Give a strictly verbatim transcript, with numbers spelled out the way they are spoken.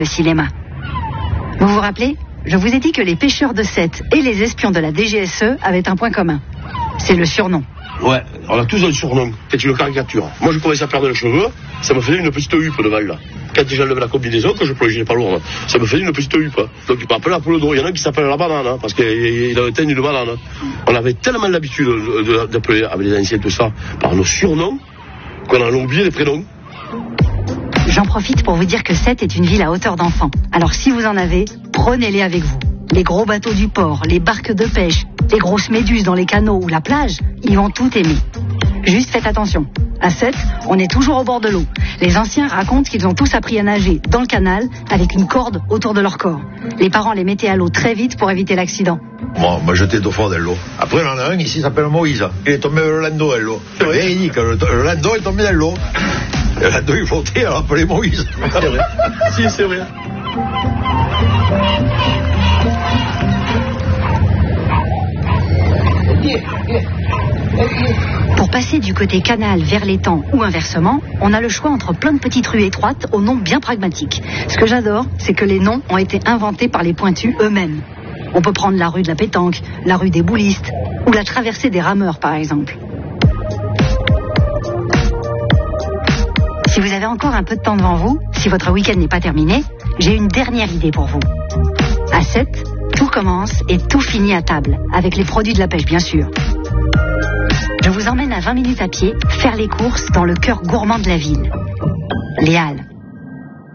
le cinéma. Vous vous rappelez ? Je vous ai dit que les pêcheurs de Sète et les espions de la D G S E avaient un point commun. C'est le surnom. Ouais, on a tous un surnom. C'est une caricature. Moi, je commençais à perdre les cheveux, ça me faisait une petite huppe devant là. Quand j'enlève la combinaison, que je plongeais pas lourde, ça me faisait une petite huppe. Donc, tu peux appeler la poule d'eau. Il y en a un qui s'appelle la banane, hein, parce qu'il a éteint une banane. On avait tellement l'habitude d'appeler avec les anciens tout ça par nos surnoms qu'on en a oublié les prénoms. J'en profite pour vous dire que Sète est une ville à hauteur d'enfant. Alors si vous en avez, prenez-les avec vous. Les gros bateaux du port, les barques de pêche, les grosses méduses dans les canaux ou la plage, ils vont tout aimer. Juste faites attention. À Sète, on est toujours au bord de l'eau. Les anciens racontent qu'ils ont tous appris à nager dans le canal avec une corde autour de leur corps. Les parents les mettaient à l'eau très vite pour éviter l'accident. Moi, moi j'étais deux fois dans l'eau. Après, il y en a un ici qui s'appelle Moïse. Il est tombé dans le lando dans l'eau. Oui. Et il dit que le, le lando est tombé dans l'eau. Le lando il flottait, alors appelé Moïse. C'est vrai. Si, c'est vrai. Pour passer du côté canal vers l'étang ou inversement, on a le choix entre plein de petites rues étroites aux noms bien pragmatiques. Ce que j'adore, c'est que les noms ont été inventés par les pointus eux-mêmes. On peut prendre la rue de la pétanque, la rue des boulistes ou la traversée des rameurs par exemple. Si vous avez encore un peu de temps devant vous, si votre week-end n'est pas terminé, j'ai une dernière idée pour vous. À Sète, tout commence et tout finit à table, avec les produits de la pêche bien sûr. Je vous emmène à vingt minutes à pied faire les courses dans le cœur gourmand de la ville, les Halles.